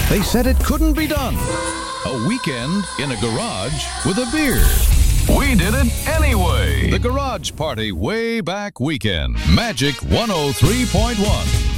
They said it couldn't be done. A weekend in a garage with a beer. We did it anyway. The Garage Party Way Back Weekend. Magic 103.1.